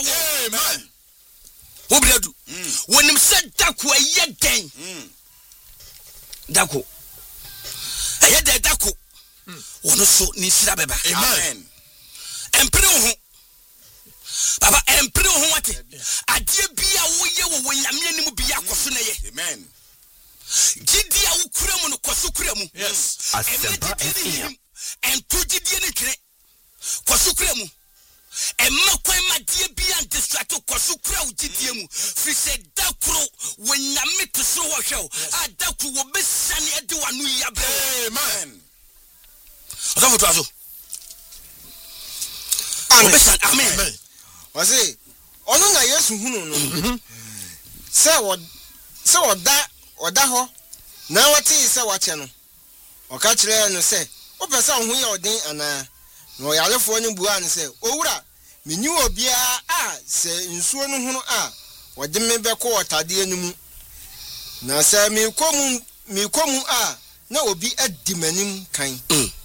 amen obradu wonim said dako ayeden dako ayeden dako wono so ni sira beba amen empre ho baba empre ho wate ade bia wo ye wo nyame anim bia akoso na ye amen gidi a ukura mu no koso kura mu yes asempa en to gidi ne twere koso kura mu emma kwan ma die bia distract koso kura u gidi mu fi se dakro wo nyame to so wo hwe a dakro wo besane ade wanu ya bre amen ozo to azo amen wase ono na Yesu hunu no se oda ho na wati se wache no oka kire no se o pesa ho ya odin ana no yalefo ni bua ne se owura menyi obia a se nsuo no hunu a wode me beko otade animu na se mi komu a na obi adi manim kan